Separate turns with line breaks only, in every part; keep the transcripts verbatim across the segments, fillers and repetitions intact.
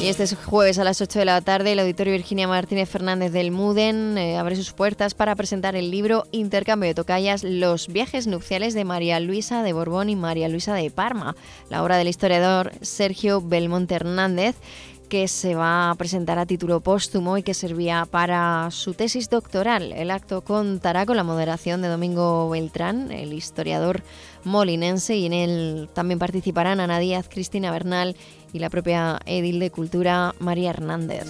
Y este jueves a las ocho de la tarde el Auditorio Virginia Martínez Fernández del Muden eh, abre sus puertas para presentar el libro Intercambio de tocayas, los viajes nupciales de María Luisa de Borbón y María Luisa de Parma, la obra del historiador Sergio Belmonte Hernández, que se va a presentar a título póstumo y que servía para su tesis doctoral. El acto contará con la moderación de Domingo Beltrán, el historiador molinense, y en él también participarán Ana Díaz, Cristina Bernal y la propia edil de Cultura, María Hernández.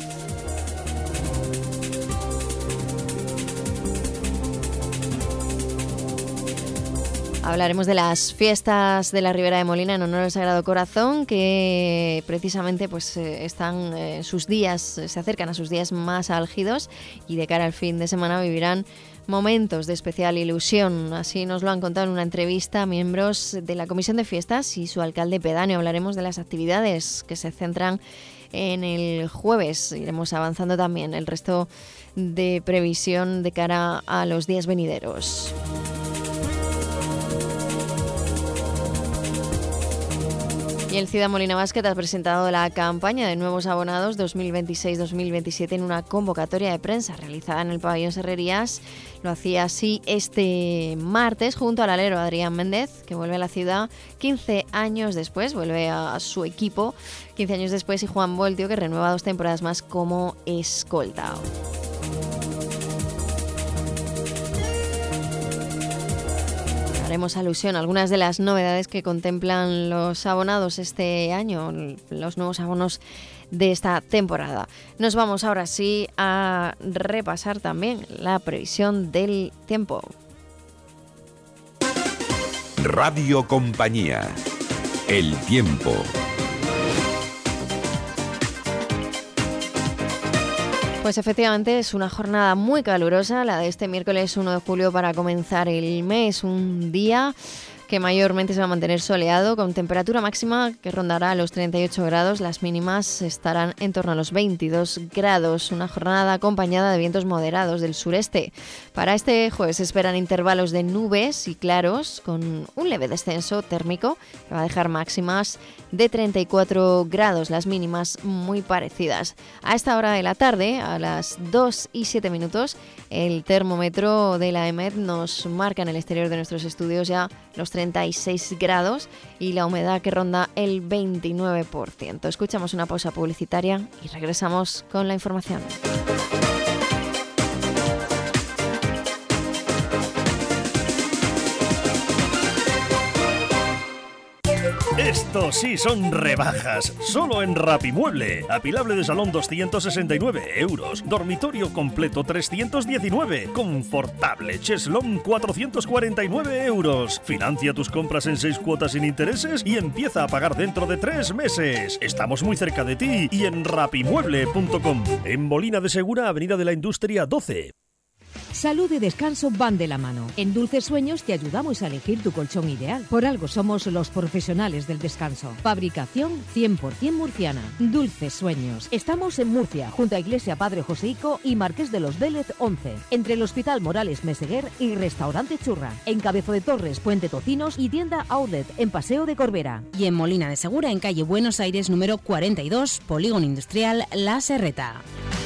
Hablaremos de las fiestas de la Ribera de Molina en honor al Sagrado Corazón, que precisamente pues están eh, sus días, se acercan a sus días más álgidos y de cara al fin de semana vivirán momentos de especial ilusión. Así nos lo han contado en una entrevista a miembros de la Comisión de Fiestas y su alcalde pedáneo. Hablaremos de las actividades que se centran en el jueves. Iremos avanzando también el resto de previsión de cara a los días venideros. Y el Ciudad Molina Basket ha presentado la campaña de nuevos abonados dos mil veintiséis dos mil veintisiete en una convocatoria de prensa realizada en el pabellón Serrerías. Lo hacía así este martes junto al alero Adrián Méndez, que vuelve a la ciudad quince años después, vuelve a su equipo quince años después, y Juan Voltio, que renueva dos temporadas más como escolta. Haremos alusión a algunas de las novedades que contemplan los abonados este año, los nuevos abonos de esta temporada. Nos vamos ahora sí a repasar también la previsión del tiempo.
Radio Compañía. El tiempo.
Pues efectivamente es una jornada muy calurosa, la de este miércoles uno de julio para comenzar el mes, un día que mayormente se va a mantener soleado, con temperatura máxima que rondará los treinta y ocho grados, las mínimas estarán en torno a los veintidós grados, una jornada acompañada de vientos moderados del sureste. Para este jueves se esperan intervalos de nubes y claros, con un leve descenso térmico que va a dejar máximas de treinta y cuatro grados, las mínimas muy parecidas. A esta hora de la tarde, a las dos y siete minutos, el termómetro de la E M E D nos marca en el exterior de nuestros estudios ya los treinta y seis grados y la humedad que ronda el veintinueve por ciento. Escuchamos una pausa publicitaria y regresamos con la información.
Esto sí son rebajas, solo en Rapimueble. Apilable de salón doscientos sesenta y nueve euros, dormitorio completo trescientos diecinueve, confortable cheslón cuatrocientos cuarenta y nueve euros. Financia tus compras en seis cuotas sin intereses y empieza a pagar dentro de tres meses. Estamos muy cerca de ti y en rapimueble punto com. En Molina de Segura, Avenida de la Industria doce.
Salud y descanso van de la mano. En Dulces Sueños te ayudamos a elegir tu colchón ideal. Por algo somos los profesionales del descanso. Fabricación cien por ciento murciana. Dulces Sueños. Estamos en Murcia, junto a Iglesia Padre Joseico y Marqués de los Vélez once. Entre el Hospital Morales Meseguer y Restaurante Churra. En Cabezo de Torres, Puente Tocinos y tienda Outlet en Paseo de Corbera.
Y en Molina de Segura, en calle Buenos Aires número cuarenta y dos, Polígono Industrial La Serreta.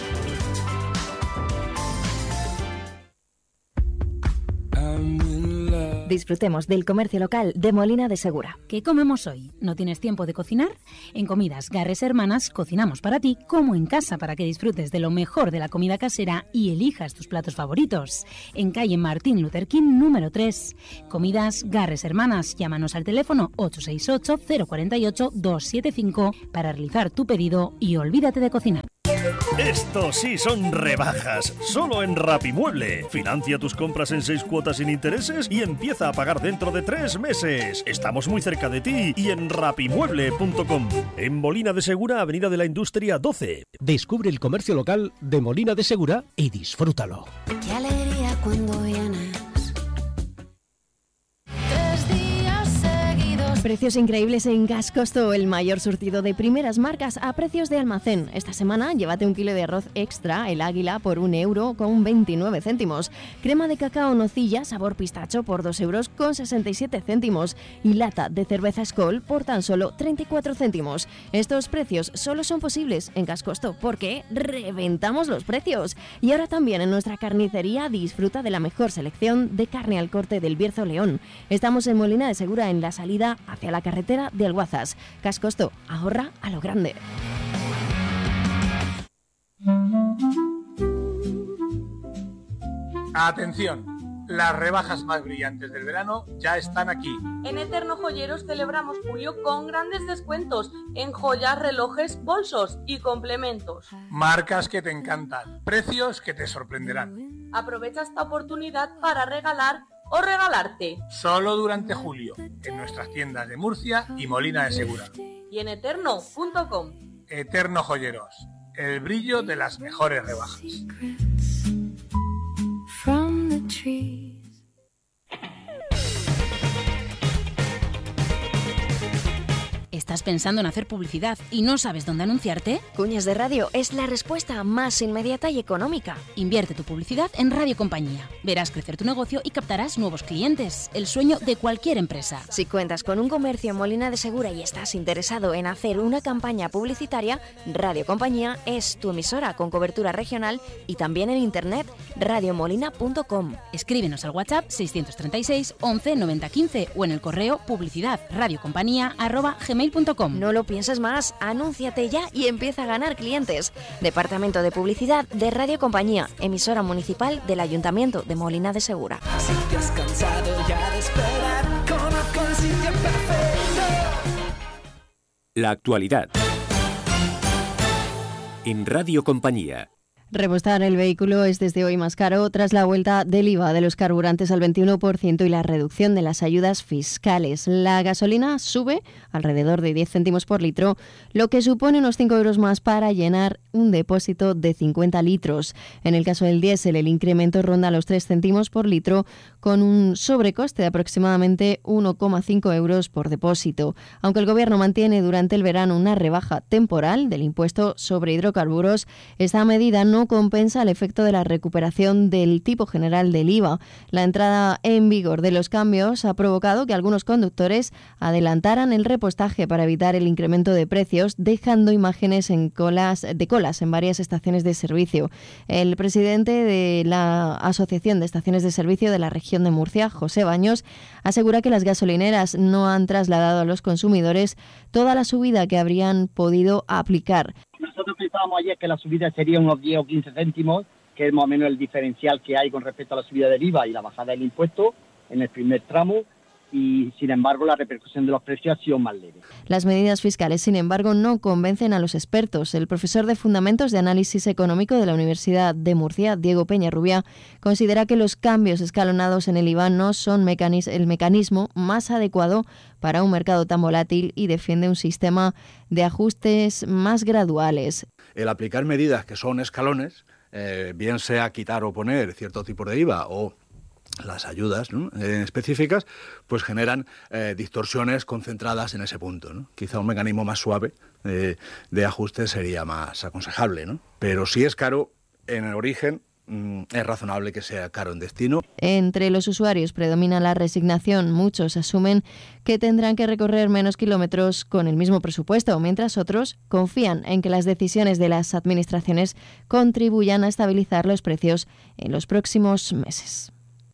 Disfrutemos del comercio local de Molina de Segura.
¿Qué comemos hoy? ¿No tienes tiempo de cocinar? En Comidas Garres Hermanas cocinamos para ti como en casa, para que disfrutes de lo mejor de la comida casera y elijas tus platos favoritos. En calle Martín Luther King número tres. Comidas Garres Hermanas. Llámanos al teléfono ocho seis ocho, cero cuatro ocho, dos siete cinco para realizar tu pedido y olvídate de cocinar.
Esto sí son rebajas, solo en Rapimueble. Financia tus compras en seis cuotas sin intereses y empieza a pagar dentro de tres meses. Estamos muy cerca de ti y en rapimueble punto com. En Molina de Segura, Avenida de la Industria doce.
Descubre el comercio local de Molina de Segura y disfrútalo.
Qué alegría cuando vienes. Tres días seguidos
Precios increíbles en Gas Costo, el mayor surtido de primeras marcas a precios de almacén. Esta semana llévate un kilo de arroz extra, el Águila, por un euro con veintinueve céntimos. Crema de cacao nocilla, sabor pistacho, por dos euros con sesenta y siete céntimos. Y lata de cerveza Skol por tan solo treinta y cuatro céntimos. Estos precios solo son posibles en Gas Costo porque reventamos los precios. Y ahora también en nuestra carnicería disfruta de la mejor selección de carne al corte del Bierzo León. Estamos en Molina de Segura, en la salida hacia la carretera de Alguazas. Gas Costo, ahorra a lo grande.
Atención, las rebajas más brillantes del verano ya están aquí.
En Eterno Joyeros celebramos julio con grandes descuentos en joyas, relojes, bolsos y complementos.
Marcas que te encantan, precios que te sorprenderán.
Aprovecha esta oportunidad para regalar o regalarte.
Solo durante julio, en nuestras tiendas de Murcia y Molina de Segura.
Y en eterno punto com.
Eterno Joyeros, el brillo de las mejores rebajas.
¿Estás pensando en hacer publicidad y no sabes dónde anunciarte?
Cuñas de Radio es la respuesta más inmediata y económica.
Invierte tu publicidad en Radio Compañía. Verás crecer tu negocio y captarás nuevos clientes. El sueño de cualquier empresa.
Si cuentas con un comercio en Molina de Segura y estás interesado en hacer una campaña publicitaria, Radio Compañía es tu emisora con cobertura regional y también en internet, radio molina punto com.
Escríbenos al WhatsApp seiscientos treinta y seis once noventa quince o en el correo publicidad radiocompañía arroba gmail punto com.
No lo pienses más, anúnciate ya y empieza a ganar clientes. Departamento de Publicidad de Radio Compañía, emisora municipal del Ayuntamiento de Molina de Segura.
Si te has cansado ya de esperar, conozco el sitio perfecto.
La actualidad en Radio Compañía.
Repostar el vehículo es desde hoy más caro tras la vuelta del I V A de los carburantes al veintiuno por ciento y la reducción de las ayudas fiscales. La gasolina sube alrededor de diez céntimos por litro, lo que supone unos cinco euros más para llenar un depósito de cincuenta litros. En el caso del diésel, el incremento ronda los tres céntimos por litro, con un sobrecoste de aproximadamente uno coma cinco euros por depósito. Aunque el Gobierno mantiene durante el verano una rebaja temporal del impuesto sobre hidrocarburos, esta medida no compensa el efecto de la recuperación del tipo general del I V A. La entrada en vigor de los cambios ha provocado que algunos conductores adelantaran el repostaje para evitar el incremento de precios, dejando imágenes en colas, de colas en varias estaciones de servicio. El presidente de la Asociación de Estaciones de Servicio de la región de Murcia, José Baños, asegura que las gasolineras no han trasladado a los consumidores toda la subida que habrían podido aplicar.
Nosotros pensábamos ayer que la subida sería unos diez o quince céntimos, que es más o menos el diferencial que hay con respecto a la subida del I V A y la bajada del impuesto en el primer tramo, y sin embargo la repercusión de los precios ha sido más leve.
Las medidas fiscales, sin embargo, no convencen a los expertos. El profesor de Fundamentos de Análisis Económico de la Universidad de Murcia, Diego Peñarrubia, considera que los cambios escalonados en el I V A no son mecanis- el mecanismo más adecuado para un mercado tan volátil y defiende un sistema de ajustes más graduales.
El aplicar medidas que son escalones, eh, bien sea quitar o poner cierto tipo de I V A o las ayudas, ¿no?, eh, específicas, pues generan eh, distorsiones concentradas en ese punto, ¿no? Quizá un mecanismo más suave eh, de ajuste sería más aconsejable, ¿no? Pero si es caro en el origen, mm, es razonable que sea caro en destino.
Entre los usuarios predomina la resignación. Muchos asumen que tendrán que recorrer menos kilómetros con el mismo presupuesto, mientras otros confían en que las decisiones de las administraciones contribuyan a estabilizar los precios en los próximos meses.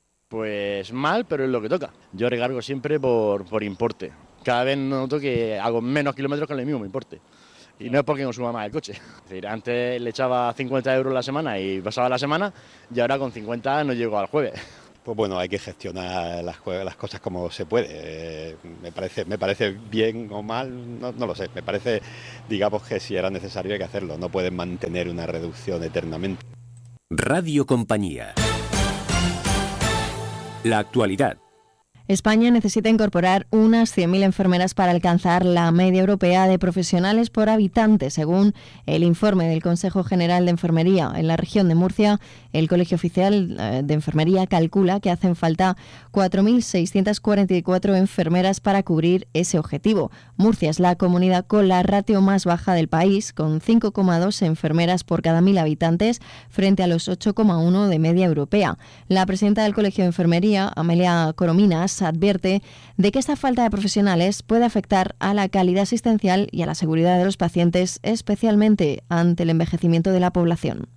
Pues mal, pero es lo que toca. Yo recargo siempre por, por importe. Cada vez noto que hago menos kilómetros con el mismo importe. Y no es porque consuma más el coche. Es decir, antes le echaba cincuenta euros la semana y pasaba la semana, y ahora con cincuenta no llego al jueves.
Pues bueno, hay que gestionar las, las cosas como se puede. Eh, me parece, me parece bien o mal, no, no lo sé. Me parece, digamos, que si era necesario hay que hacerlo. No pueden mantener una reducción eternamente.
Radio Compañía. La actualidad.
España necesita incorporar unas cien mil enfermeras para alcanzar la media europea de profesionales por habitante, según el informe del Consejo General de Enfermería. En la región de Murcia, el Colegio Oficial de Enfermería calcula que hacen falta cuatro mil seiscientas cuarenta y cuatro enfermeras para cubrir ese objetivo. Murcia es la comunidad con la ratio más baja del país, con cinco coma dos enfermeras por cada mil habitantes, frente a los ocho coma uno de media europea. La presidenta del Colegio de Enfermería, Amelia Corominas, advierte de que esta falta de profesionales puede afectar a la calidad asistencial y a la seguridad de los pacientes, especialmente ante el envejecimiento de la población.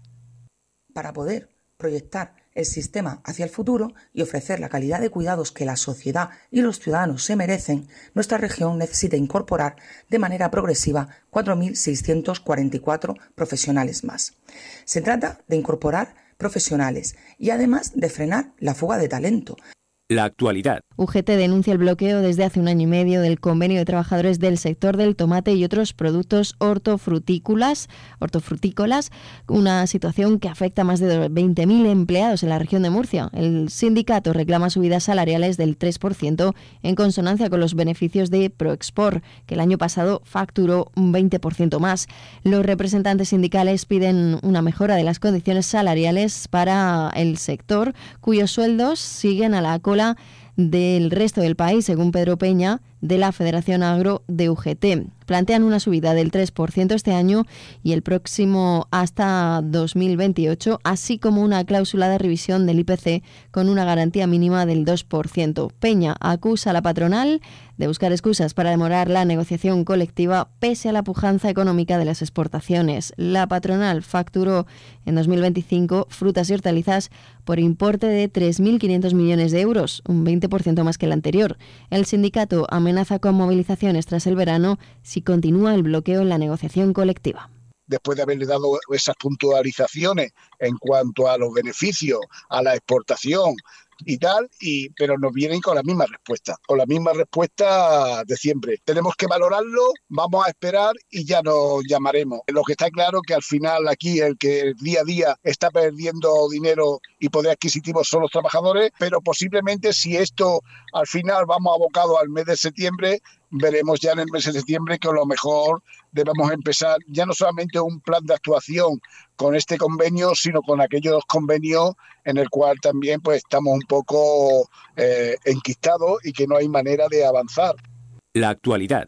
Para poder proyectar el sistema hacia el futuro y ofrecer la calidad de cuidados que la sociedad y los ciudadanos se merecen, nuestra región necesita incorporar de manera progresiva cuatro mil seiscientos cuarenta y cuatro profesionales más. Se trata de incorporar profesionales y además de frenar la fuga de talento.
La actualidad.
U G T denuncia el bloqueo desde hace un año y medio del convenio de trabajadores del sector del tomate y otros productos hortofrutícolas, hortofrutícolas, una situación que afecta a más de veinte mil empleados en la región de Murcia. El sindicato reclama subidas salariales del tres por ciento en consonancia con los beneficios de Proexport, que el año pasado facturó un veinte por ciento más. Los representantes sindicales piden una mejora de las condiciones salariales para el sector, cuyos sueldos siguen a la cola del resto del país, según Pedro Peña, de la Federación Agro de U G T. Plantean una subida del tres por ciento este año y el próximo hasta dos mil veintiocho, así como una cláusula de revisión del I P C con una garantía mínima del dos por ciento. Peña acusa a la patronal de buscar excusas para demorar la negociación colectiva pese a la pujanza económica de las exportaciones. La patronal facturó en dos mil veinticinco frutas y hortalizas por importe de tres mil quinientos millones de euros, un veinte por ciento más que el anterior. El sindicato amenaza con movilizaciones tras el verano si continúa el bloqueo en la negociación colectiva.
Después de haberle dado esas puntualizaciones en cuanto a los beneficios, a la exportación y tal, y pero nos vienen con la misma respuesta, con la misma respuesta de siempre. Tenemos que valorarlo, vamos a esperar y ya nos llamaremos. Lo que está claro que al final aquí el que día a día está perdiendo dinero y poder adquisitivo son los trabajadores, pero posiblemente si esto al final vamos abocados al mes de septiembre, veremos ya en el mes de septiembre que a lo mejor debemos empezar ya no solamente un plan de actuación con este convenio, sino con aquellos convenios en el cual también pues estamos un poco eh, enquistados y que no hay manera de avanzar.
La actualidad.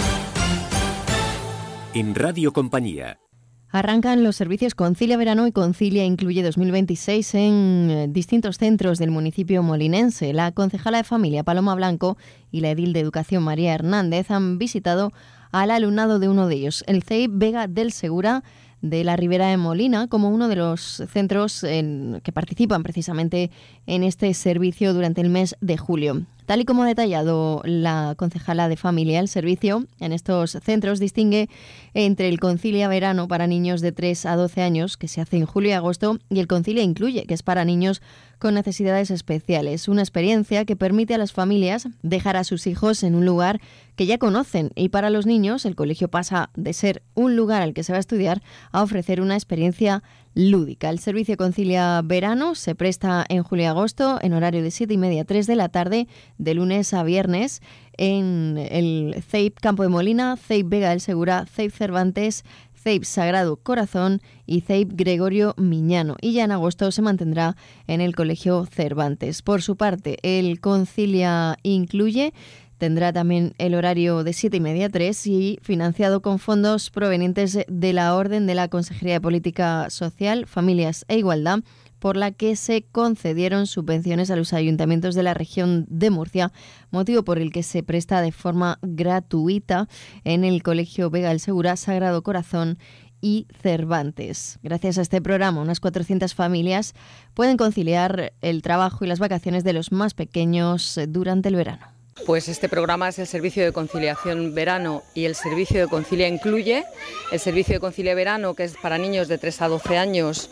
En Radio Compañía.
Arrancan los servicios Concilia Verano y Concilia Incluye dos mil veintiséis en distintos centros del municipio molinense. La concejala de Familia Paloma Blanco y la edil de Educación María Hernández han visitado al alumnado de uno de ellos, el C E I P Vega del Segura de la Ribera de Molina, como uno de los centros en, que participan precisamente en este servicio durante el mes de julio. Tal y como ha detallado la concejala de Familia, el servicio en estos centros distingue entre el Concilia Verano para niños de tres a doce años, que se hace en julio y agosto, y el Concilia Incluye, que es para niños con necesidades especiales. Una experiencia que permite a las familias dejar a sus hijos en un lugar que ya conocen, y para los niños el colegio pasa de ser un lugar al que se va a estudiar a ofrecer una experiencia lúdica. El servicio Concilia Verano se presta en julio y agosto en horario de siete y media a tres de la tarde, de lunes a viernes, en el C E I P Campo de Molina, C E I P Vega del Segura, C E I P Cervantes, C E I P Sagrado Corazón y C E I P Gregorio Miñano. Y ya en agosto se mantendrá en el Colegio Cervantes. Por su parte, el Concilia Incluye tendrá también el horario de siete y media a tres y financiado con fondos provenientes de la Orden de la Consejería de Política Social, Familias e Igualdad, por la que se concedieron subvenciones a los ayuntamientos de la región de Murcia, motivo por el que se presta de forma gratuita en el Colegio Vega del Segura, Sagrado Corazón y Cervantes. Gracias a este programa, unas cuatrocientas familias pueden conciliar el trabajo y las vacaciones de los más pequeños durante el verano.
Pues este programa es el Servicio de Conciliación Verano y el Servicio de Concilia Incluye. El Servicio de Concilia Verano, que es para niños de tres a doce años,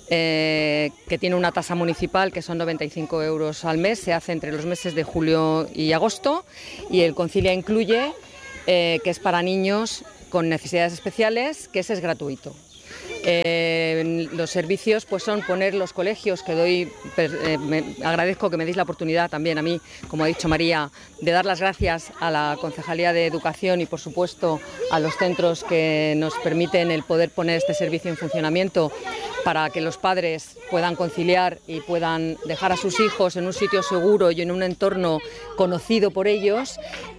eh, que tiene una tasa municipal que son noventa y cinco euros al mes, se hace entre los meses de julio y agosto. Y el Concilia Incluye, eh, que es para niños con necesidades especiales, que ese es gratuito. Eh, los servicios pues son poner los colegios, que doy, eh, me agradezco que me deis la oportunidad también a mí, como ha dicho María, de dar las gracias a la Concejalía de Educación y por supuesto a los centros que nos permiten el poder poner este servicio en funcionamiento para que los padres puedan conciliar y puedan dejar a sus hijos en un sitio seguro y en un entorno conocido por ellos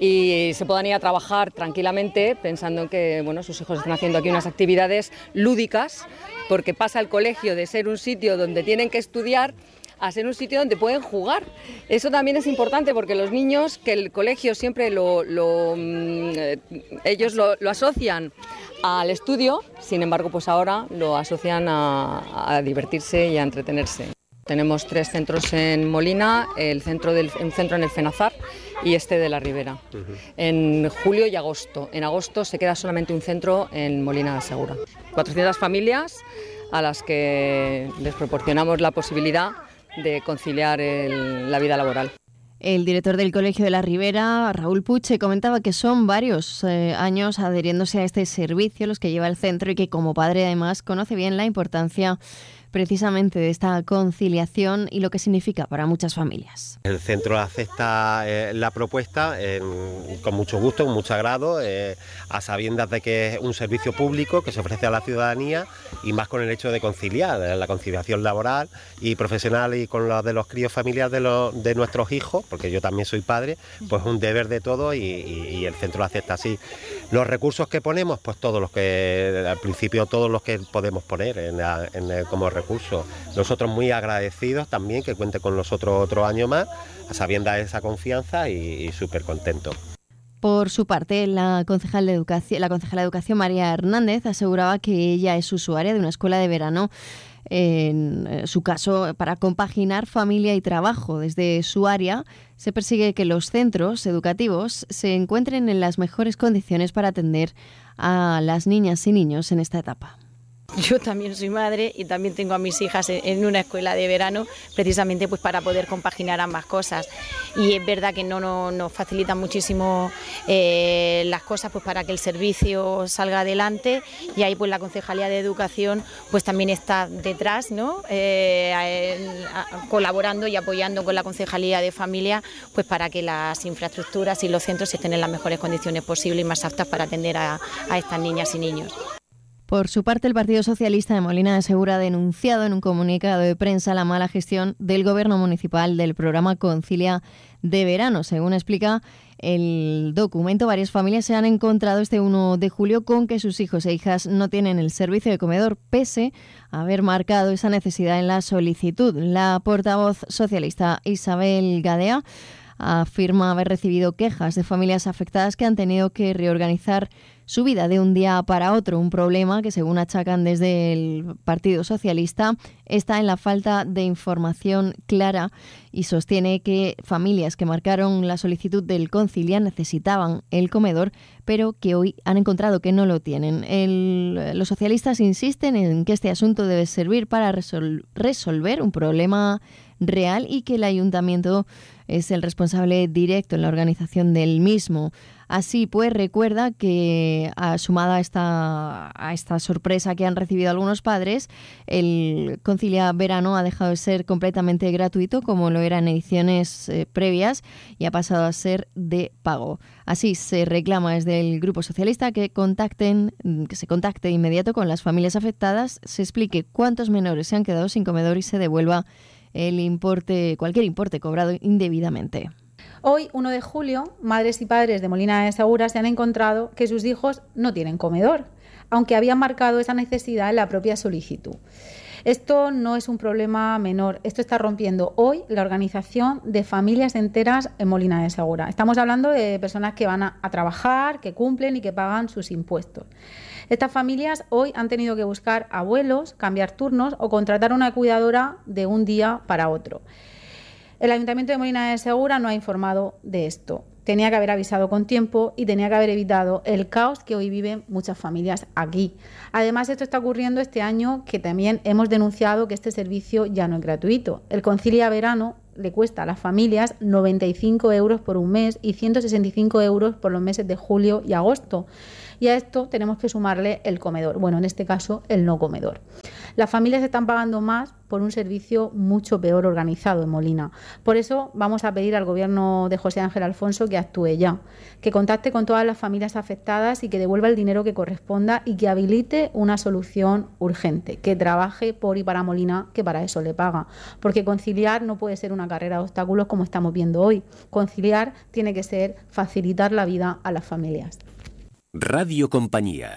y se puedan ir a trabajar tranquilamente pensando que bueno, sus hijos están haciendo aquí unas actividades lúdicas, porque pasa el colegio de ser un sitio donde tienen que estudiar a ser un sitio donde pueden jugar. Eso también es importante porque los niños, que el colegio siempre lo, lo eh, ellos lo, lo asocian al estudio, sin embargo pues ahora lo asocian a, a divertirse y a entretenerse. Tenemos tres centros en Molina, el centro del, un centro en el Fenazar y este de la Ribera, uh-huh. en julio y agosto. En agosto se queda solamente un centro en Molina de Segura. cuatrocientas familias a las que les proporcionamos la posibilidad de conciliar el, la vida laboral.
El director del Colegio de la Ribera, Raúl Puche, comentaba que son varios eh, años adheriéndose a este servicio los que lleva el centro y que como padre además conoce bien la importancia precisamente de esta conciliación y lo que significa para muchas familias.
El centro acepta eh, la propuesta eh, con mucho gusto, con mucho agrado, eh, a sabiendas de que es un servicio público que se ofrece a la ciudadanía y más con el hecho de conciliar, eh, la conciliación laboral y profesional y con los de los críos familiares de, los, de nuestros hijos, porque yo también soy padre, pues un deber de todo y, y, y el centro lo acepta así. Los recursos que ponemos, pues todos los que, al principio todos los que podemos poner en, la, en el, como recursos. Nosotros muy agradecidos también que cuente con nosotros otro año más, a sabiendas de esa confianza y, y súper contentos.
Por su parte, la concejal de Educación, la concejala de Educación María Hernández aseguraba que ella es usuaria de una escuela de verano, en su caso para compaginar familia y trabajo. Desde su área se persigue que los centros educativos se encuentren en las mejores condiciones para atender a las niñas y niños en esta etapa.
Yo también soy madre y también tengo a mis hijas en una escuela de verano, precisamente pues para poder compaginar ambas cosas. Y es verdad que no, no nos facilitan muchísimo eh, las cosas pues para que el servicio salga adelante, y ahí pues la Concejalía de Educación pues también está detrás, ¿no? Eh, eh, colaborando y apoyando con la Concejalía de Familia pues para que las infraestructuras y los centros estén en las mejores condiciones posibles y más aptas para atender a, a estas niñas y niños.
Por su parte, el Partido Socialista de Molina de Segura ha denunciado en un comunicado de prensa la mala gestión del Gobierno municipal del programa Concilia de verano. Según explica el documento, varias familias se han encontrado este uno de julio con que sus hijos e hijas no tienen el servicio de comedor, pese a haber marcado esa necesidad en la solicitud. La portavoz socialista Isabel Gadea afirma haber recibido quejas de familias afectadas que han tenido que reorganizar su vida de un día para otro, un problema que, según achacan desde el Partido Socialista, está en la falta de información clara, y sostiene que familias que marcaron la solicitud del Concilia necesitaban el comedor, pero que hoy han encontrado que no lo tienen. El, los socialistas insisten en que este asunto debe servir para resol, resolver un problema real y que el ayuntamiento es el responsable directo en la organización del mismo. Así pues, recuerda que, sumada a esta, a esta sorpresa que han recibido algunos padres, el Concilia Verano ha dejado de ser completamente gratuito, como lo era en ediciones eh, previas, y ha pasado a ser de pago. Así se reclama desde el Grupo Socialista que contacten, que se contacte de inmediato con las familias afectadas, se explique cuántos menores se han quedado sin comedor y se devuelva el importe, cualquier importe cobrado indebidamente.
Hoy, uno de julio, madres y padres de Molina de Segura se han encontrado que sus hijos no tienen comedor, aunque habían marcado esa necesidad en la propia solicitud. Esto no es un problema menor, esto está rompiendo hoy la organización de familias enteras en Molina de Segura. Estamos hablando de personas que van a, a trabajar, que cumplen y que pagan sus impuestos. Estas familias hoy han tenido que buscar abuelos, cambiar turnos o contratar una cuidadora de un día para otro. El Ayuntamiento de Molina de Segura no ha informado de esto. Tenía que haber avisado con tiempo y tenía que haber evitado el caos que hoy viven muchas familias aquí. Además, esto está ocurriendo este año, que también hemos denunciado que este servicio ya no es gratuito. El Concilia Verano le cuesta a las familias noventa y cinco euros por un mes y ciento sesenta y cinco euros por los meses de julio y agosto. Y a esto tenemos que sumarle el comedor, bueno, en este caso el no comedor. Las familias están pagando más por un servicio mucho peor organizado en Molina. Por eso vamos a pedir al Gobierno de José Ángel Alfonso que actúe ya, que contacte con todas las familias afectadas y que devuelva el dinero que corresponda y que habilite una solución urgente, que trabaje por y para Molina, que para eso le paga. Porque conciliar no puede ser una carrera de obstáculos como estamos viendo hoy. Conciliar tiene que ser facilitar la vida a las familias.
Radio Compañía.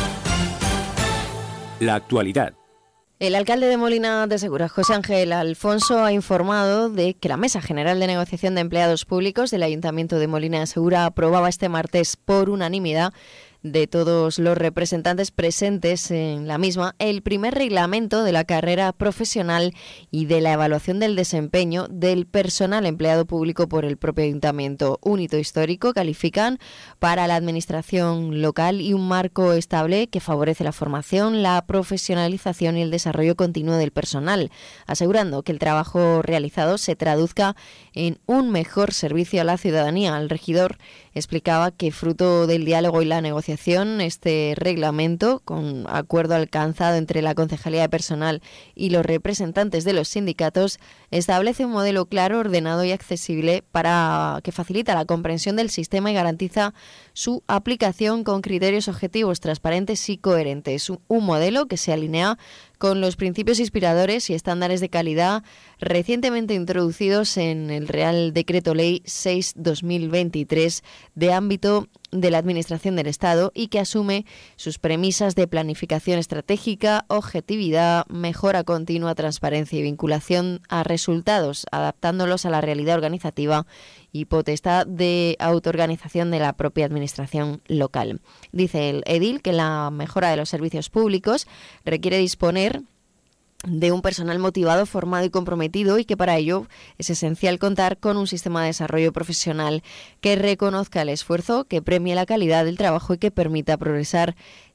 La actualidad.
El alcalde de Molina de Segura, José Ángel Alfonso, ha informado de que la Mesa General de Negociación de Empleados Públicos del Ayuntamiento de Molina de Segura aprobaba este martes por unanimidad de todos los representantes presentes en la misma el primer reglamento de la carrera profesional y de la evaluación del desempeño del personal empleado público por el propio ayuntamiento. Un hito histórico, califican, para la administración local y un marco estable que favorece la formación, la profesionalización y el desarrollo continuo del personal, asegurando que el trabajo realizado se traduzca en un mejor servicio a la ciudadanía. El regidor explicaba que fruto del diálogo y la negociación, este reglamento, con acuerdo alcanzado entre la Concejalía de Personal y los representantes de los sindicatos, establece un modelo claro, ordenado y accesible para que facilita la comprensión del sistema y garantiza su aplicación con criterios objetivos, transparentes y coherentes. Un modelo que se alinea con los principios inspiradores y estándares de calidad recientemente introducidos en el Real Decreto Ley seis barra dos mil veintitrés de ámbito de la Administración del Estado y que asume sus premisas de planificación estratégica, objetividad, mejora continua, transparencia y vinculación a resultados, adaptándolos a la realidad organizativa y potestad de autoorganización de la propia Administración local. Dice el edil que la mejora de los servicios públicos requiere disponer de un personal motivado, formado y comprometido, y que para ello es esencial contar con un sistema de desarrollo profesional que reconozca el esfuerzo, que premie la calidad del trabajo y que permita progresar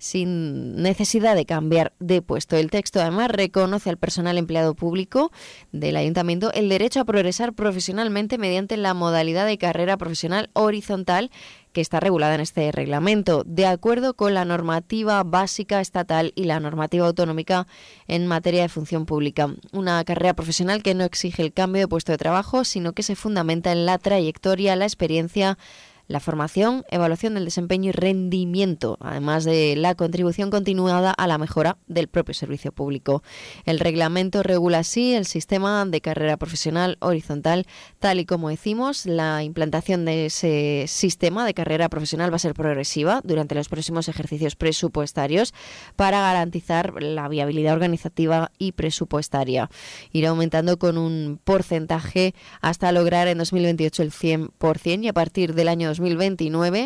sin necesidad de cambiar de puesto. El texto además reconoce al personal empleado público del ayuntamiento el derecho a progresar profesionalmente mediante la modalidad de carrera profesional horizontal que está regulada en este reglamento, de acuerdo con la normativa básica estatal y la normativa autonómica en materia de función pública. Una carrera profesional que no exige el cambio de puesto de trabajo, sino que se fundamenta en la trayectoria, la experiencia, la formación, evaluación del desempeño y rendimiento, además de la contribución continuada a la mejora del propio servicio público. El reglamento regula así el sistema de carrera profesional horizontal, tal y como decimos. La implantación de ese sistema de carrera profesional va a ser progresiva durante los próximos ejercicios presupuestarios para garantizar la viabilidad organizativa y presupuestaria. Irá aumentando con un porcentaje hasta lograr en dos mil veintiocho el cien por ciento, y a partir del año dos mil veintinueve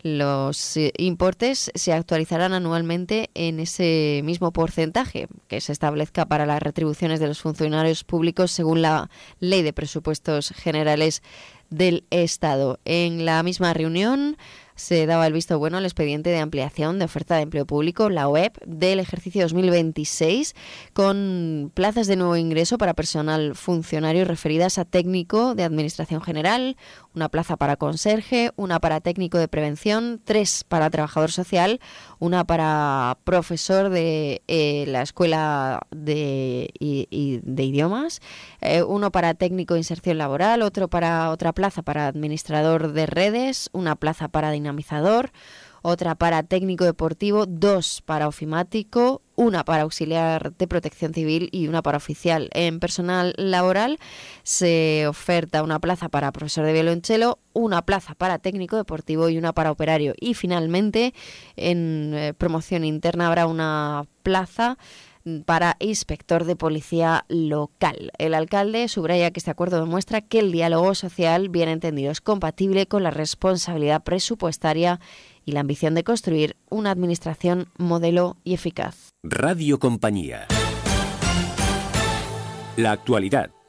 los eh, importes se actualizarán anualmente en ese mismo porcentaje que se establezca para las retribuciones de los funcionarios públicos según la Ley de Presupuestos Generales del Estado. En la misma reunión se daba el visto bueno al expediente de ampliación de oferta de empleo público, la O E P, del ejercicio dos mil veintiséis, con plazas de nuevo ingreso para personal funcionario referidas a técnico de Administración General, una plaza para conserje, una para técnico de prevención, tres para trabajador social, una para profesor de eh, la Escuela de, y, y de Idiomas, eh, uno para técnico de inserción laboral, otro para otra plaza para administrador de redes, una plaza para dinamizador, otra para técnico deportivo, dos para ofimático, una para auxiliar de protección civil y una para oficial. En personal laboral se oferta una plaza para profesor de violonchelo, una plaza para técnico deportivo y una para operario. Y finalmente, en eh, promoción interna habrá una plaza para inspector de policía local. El alcalde subraya que este acuerdo demuestra que el diálogo social, bien entendido, es compatible con la responsabilidad presupuestaria y la ambición de construir una administración modelo y eficaz.
Radio Compañía. La actualidad.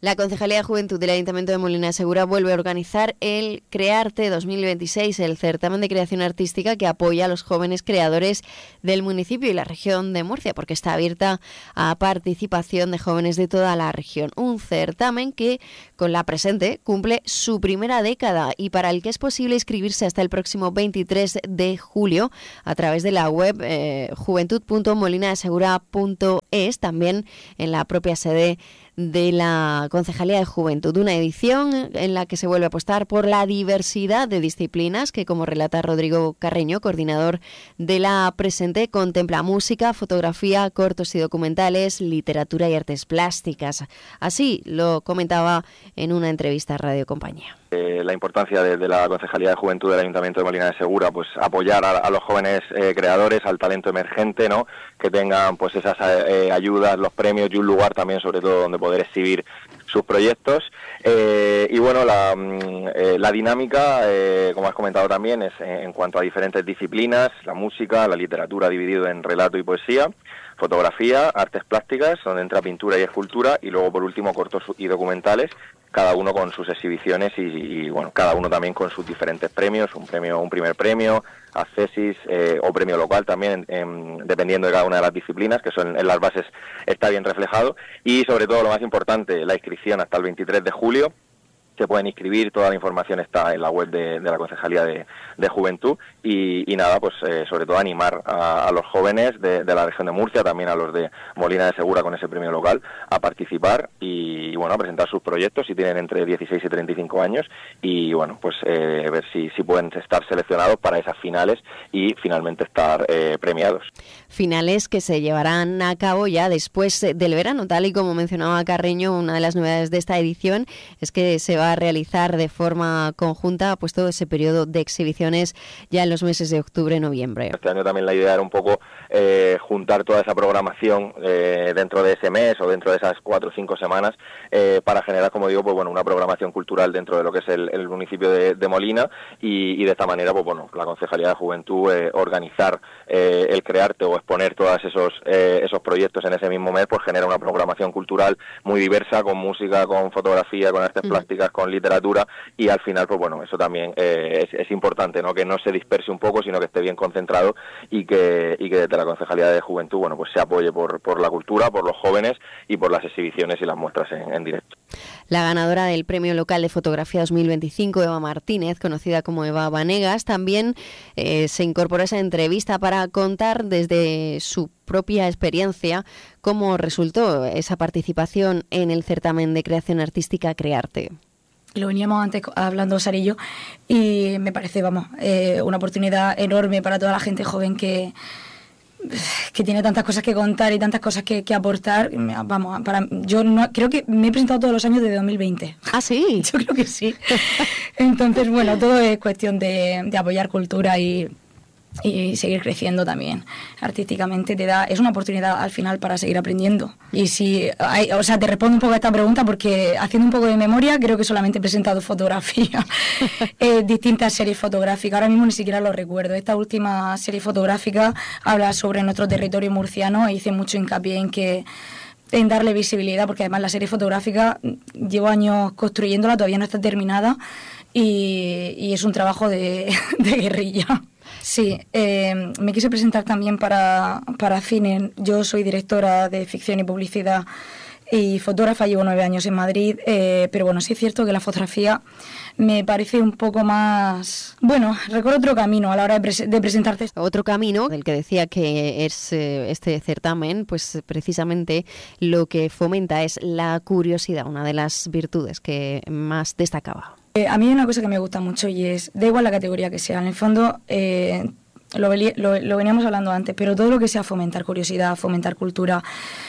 La Concejalía de Juventud del Ayuntamiento de Molina de Segura vuelve a organizar el Crearte dos mil veintiséis, el certamen de creación artística que apoya a los jóvenes creadores del municipio y la región de Murcia, porque está abierta a participación de jóvenes de toda la región. Un certamen que, con la presente, cumple su primera década y para el que es posible inscribirse hasta el próximo veintitrés de julio a través de la web eh, juventud punto molina de segura punto es, también en la propia sede de la Concejalía de Juventud. Una edición en la que se vuelve a apostar por la diversidad de disciplinas que, como relata Rodrigo Carreño, coordinador de la presente, contempla música, fotografía, cortos y documentales, literatura y artes plásticas. Así lo comentaba en una entrevista a Radio Compañía.
Eh, la importancia de, de la Concejalía de Juventud del Ayuntamiento de Molina de Segura, pues apoyar a, a los jóvenes eh, creadores, al talento emergente, ¿no? Que tengan pues esas eh, ayudas, los premios y un lugar también, sobre todo, donde poder exhibir sus proyectos. Eh, y bueno, la, eh, la dinámica, eh, como has comentado también, es en cuanto a diferentes disciplinas: la música, la literatura dividido en relato y poesía, fotografía, artes plásticas, donde entra pintura y escultura, y luego por último cortos y documentales, cada uno con sus exhibiciones y, y bueno, cada uno también con sus diferentes premios, un premio, un primer premio, accesis eh, o premio local también, en, en, dependiendo de cada una de las disciplinas, que son en las bases está bien reflejado, y sobre todo lo más importante, la inscripción hasta el veintitrés de julio. Se pueden inscribir, toda la información está en la web de, de la Concejalía de, de Juventud y, y nada, pues eh, sobre todo animar a, a los jóvenes de, de la región de Murcia, también a los de Molina de Segura con ese premio local, a participar y, y bueno, a presentar sus proyectos si tienen entre dieciséis y treinta y cinco años y bueno, pues eh, ver si, si pueden estar seleccionados para esas finales y finalmente estar eh, premiados.
Finales que se llevarán a cabo ya después del verano, tal y como mencionaba Carreño. Una de las novedades de esta edición es que se va a realizar de forma conjunta pues todo ese periodo de exhibiciones ya en los meses de octubre y noviembre.
Este año también la idea era un poco eh, juntar toda esa programación eh, dentro de ese mes o dentro de esas cuatro o cinco semanas eh, para generar, como digo, pues bueno, una programación cultural dentro de lo que es el, el municipio de, de Molina y, y de esta manera, pues bueno, la Concejalía de Juventud eh, organizar eh, el Crearte o exponer todos esos eh, esos proyectos en ese mismo mes, pues genera una programación cultural muy diversa, con música, con fotografía, con artes mm. plásticas, con literatura y al final, pues bueno, eso también eh, es, es importante, ¿no? Que no se disperse un poco, sino que esté bien concentrado y que y que desde la Concejalía de Juventud, bueno, pues se apoye por, por la cultura, por los jóvenes y por las exhibiciones y las muestras en, en directo.
La ganadora del Premio Local de Fotografía dos mil veinticinco, Eva Martínez, conocida como Eva Vanegas, también eh, se incorporó a esa entrevista para contar desde su propia experiencia cómo resultó esa participación en el certamen de creación artística Crearte.
Lo veníamos antes hablando Sara y yo y me parece, vamos, eh, una oportunidad enorme para toda la gente joven que, que tiene tantas cosas que contar y tantas cosas que, que aportar. Vamos, para yo no, creo que me he presentado todos los años desde dos mil veinte.
¿Ah, sí?
Yo creo que sí. Entonces, bueno, todo es cuestión de, de apoyar cultura y... y seguir creciendo también artísticamente. Te da, es una oportunidad al final para seguir aprendiendo. Y si hay, o sea, te respondo un poco a esta pregunta porque haciendo un poco de memoria creo que solamente he presentado fotografía, eh, distintas series fotográficas, ahora mismo ni siquiera lo recuerdo. Esta última serie fotográfica habla sobre nuestro territorio murciano e hice mucho hincapié en que en darle visibilidad, porque además la serie fotográfica llevo años construyéndola, todavía no está terminada y, y es un trabajo de, de guerrilla. Sí, eh, me quise presentar también para, para cine. Yo soy directora de ficción y publicidad y fotógrafa, llevo nueve años en Madrid, eh, pero bueno, sí es cierto que la fotografía me parece un poco más... Bueno, recorro otro camino a la hora de, pres- de presentarte.
Otro camino del que decía que es eh, este certamen, pues precisamente lo que fomenta es la curiosidad, una de las virtudes que más destacaba.
Eh, a mí hay una cosa que me gusta mucho y es, da igual la categoría que sea, en el fondo eh, lo, lo, lo veníamos hablando antes, pero todo lo que sea fomentar curiosidad, fomentar cultura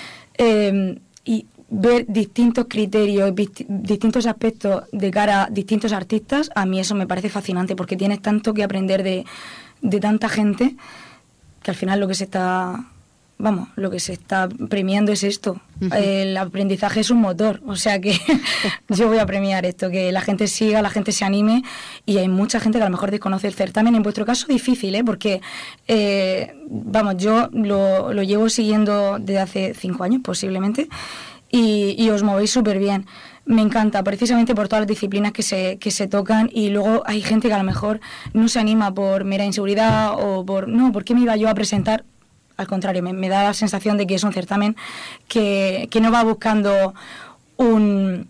eh, y ver distintos criterios, distintos aspectos de cara a distintos artistas, a mí eso me parece fascinante porque tienes tanto que aprender de, de tanta gente que al final lo que se está... Vamos, lo que se está premiando es esto. Uh-huh. El aprendizaje es un motor, o sea que yo voy a premiar esto, que la gente siga, la gente se anime y hay mucha gente que a lo mejor desconoce el certamen. En vuestro caso difícil, ¿eh? Porque, eh, vamos, yo lo, lo llevo siguiendo desde hace cinco años posiblemente y, y os movéis súper bien. me encanta, precisamente por todas las disciplinas que se, que se tocan, y luego hay gente que a lo mejor no se anima por mera inseguridad o por, no, ¿por qué me iba yo a presentar? Al contrario, me, me da la sensación de que es un certamen que, que no va buscando un...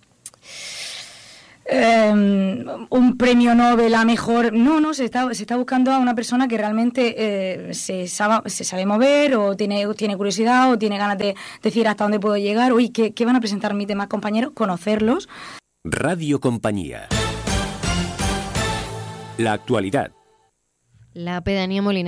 Eh, un premio Nobel a mejor, no, no, se está, se está buscando a una persona que realmente eh, se, sabe, se sabe mover, o tiene, tiene curiosidad, o tiene ganas de decir hasta dónde puedo llegar. Uy, ¿qué, qué van a presentar mis demás compañeros? Conocerlos.
Radio Compañía. La actualidad.
La pedanía Molina